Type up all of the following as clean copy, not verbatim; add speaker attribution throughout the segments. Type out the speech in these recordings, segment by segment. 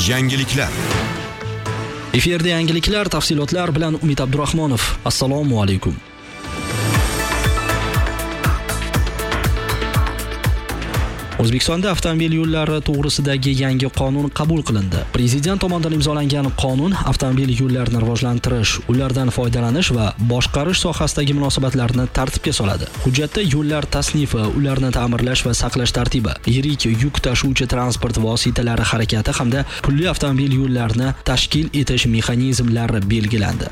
Speaker 1: Yangiliklar.
Speaker 2: Efirda yangiliklar, tafsilotlar bilan Umid Abdurahmonov. Assalomu alaykum. O'zbekistonda avtomobil yo'llari to'g'risidagi yangi qonun qabul qilindi. Prezident tomonidan imzolangan qonun avtomobil yo'llarini rivojlantirish, ulardan foydalanish va boshqarish sohasidagi munosabatlarni tartibga soladi. Hujjatda yo'llar tasnifi, ularni ta'mirlash va saqlash tartibi, yirik yuk tashuvchi transport vositalari harakati hamda pulli avtomobil yo'llarini tashkil etish mexanizmlari belgilandi.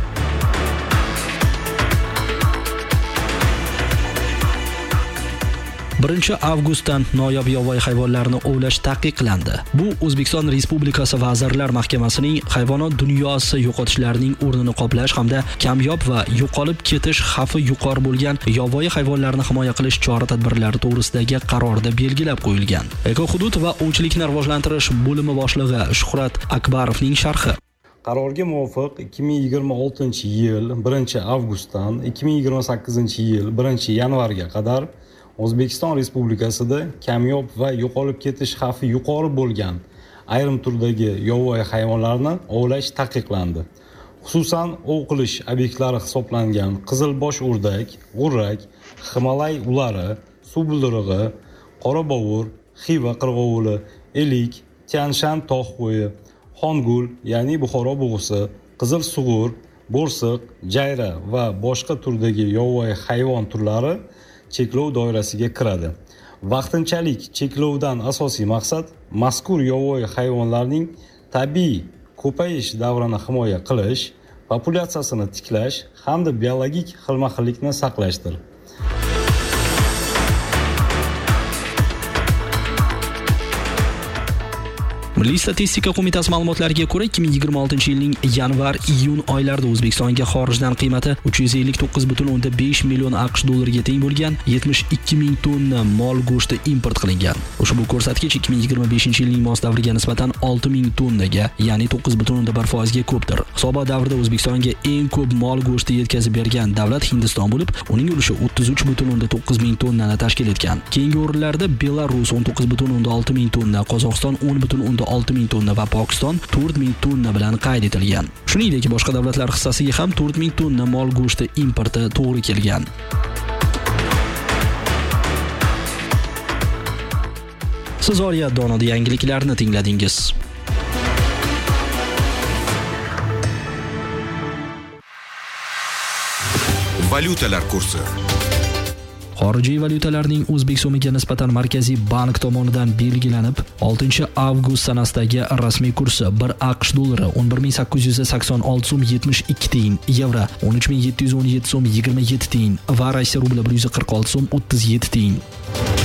Speaker 2: 1 avgustdan noyob yovvoyi hayvonlarni ovlash taqiqlandi. Bu O'zbekiston Respublikasi Vazirlar Mahkamasining hayvonot dunyosi yo'qotishlarining o'rnini qoplash hamda kamyob va yo'qolib ketish xavfi yuqori bo'lgan yovvoyi hayvonlarni himoya qilish chora-tadbirlari to'g'risidagi qarorda belgilab qo'yilgan. Eko-hudud va ovchilikni rivojlantirish bo'limi boshlig'i Shuhrat Akbarovning sharhi.
Speaker 3: Qarorga muvofiq 2026-yil 1 avgustdan 2028-yil 1 yanvarga qadar O'zbekiston Respublikasida kamyob va yo'qolib ketish xavfi yuqori bo'lgan ayrim turdagi yovvoyi hayvonlarni ovlash taqiqlandi. Xususan, ov qilish obyektlari hisoblangan qizilbosh o'rdak, g'urrak, Himolay ulari, suv buldirig'i, qora bovur, Xiva qirg'ovuli, elik, Tianshan tog' qo'yi, Xongul, ya'ni Buxoro bug'usi, qizil sug'ur, bo'rsiq, jayra va boshqa turdagi yovvoyi hayvon turlari cheklov doirasiga kiradi. Vaqtinchalik cheklovdan asosiy maqsad mazkur yovvoyi hayvonlarning tabiiy ko'payish davrini himoya qilish, populyatsiyasini tiklash hamda biologik xilma-xillikni saqlashdir.
Speaker 2: Milliy statistika qo'mitasi ma'lumotlariga ko'ra 2026-yilning yanvar-iyun oylarida O'zbekistonga xorijdan qiymati 359,5 million AQSh dollariga teng bo'lgan 72 ming tonna mol go'shti import qilingan. Ushbu ko'rsatkich 2025-yilning mos davriga nisbatan 6 ming tonnaga, ya'ni 9,1% ga ko'pdir. Hisobot davrida O'zbekistonga eng ko'p mol go'shti yetkazib bergan davlat Hindiston bo'lib, uning ulushi 33,9 ming tonnani tashkil etgan. Keyingi o'rinlarda Belarus 19,6 ming tonna, Qozog'iston 10,6 ming tonna va Pokiston 4 ming tonna bilan qayd etilgan. Shuningdek, boshqa davlatlar hissasiga ham 4 ming tonna mol go'shti importi to'g'ri kelgan. Siz Oriyat Donoda yangiliklarni tingladingiz.
Speaker 1: Valyutalar kursi.
Speaker 2: Xorijiy valyutalarning O'zbek so'miga nisbatan Markaziy bank tomonidan belgilanib, 6 avgust sanasidagi rasmiy kursi 1 AQSh dollari 11,886 so'm 72 tiyin, yevro 13,717 so'm 27 tiyin va Rossiya rubli 146 so'm 37 tiyin.